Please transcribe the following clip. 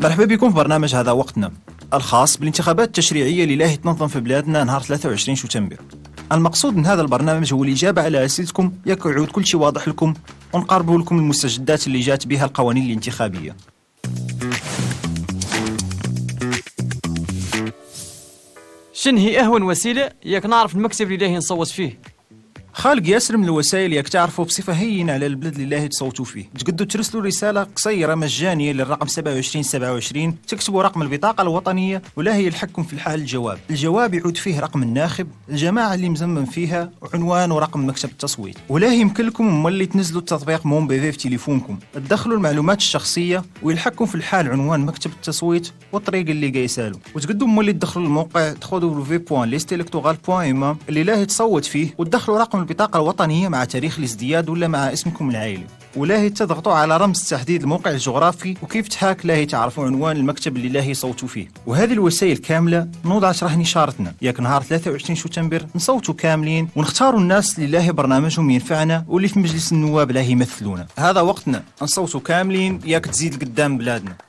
مرحبا بكم في برنامج هذا وقتنا الخاص بالانتخابات التشريعية اللي راهي تنظم في بلادنا نهار 23 شتنبر. المقصود من هذا البرنامج هو الإجابة على أسئلتكم، ياك يعود كل شيء واضح لكم ونقربوا لكم المستجدات اللي جات بها القوانين الانتخابية. شن هي أهون وسيلة ياك نعرف المكتب اللي راهي نصوت فيه؟ خالق ياسر من الوسائل ياك تعرفوا بصفة هينة على البلد اللي راهي تصوتوا فيه. تقدروا ترسلوا رسالة قصيرة مجانية للرقم 2727، تكتبوا رقم البطاقة الوطنية ولا هي يلحقكم في الحال الجواب يعود فيه رقم الناخب، الجماعة اللي مزمن فيها، وعنوان ورقم مكتب التصويت. ولا يمكن لكم مولي تنزلوا التطبيق مون بي في تليفونكم، تدخلوا المعلومات الشخصية ويلحقكم في الحال عنوان مكتب التصويت والطريق اللي جايسالو. وتقدروا مولي تدخلوا الموقع www.listelectoral.ima اللي راهي تصوت فيه وتدخلوا رقم البطاقة الوطنية مع تاريخ الازدياد ولا مع اسمكم العائلي، ولاهي تضغطوا على رمز تحديد الموقع الجغرافي وكيف تحاك لاهي تعرفوا عنوان المكتب اللي لاهي صوتوا فيه. وهذه الوسائل كاملة نوضعت راهي نشارتنا ياك نهار 23 شتنبر نصوتوا كاملين ونختاروا الناس اللي لاهي برنامجهم ينفعنا واللي في مجلس النواب لاهي يمثلونا. هذا وقتنا نصوتوا كاملين ياك تزيد قدام بلادنا.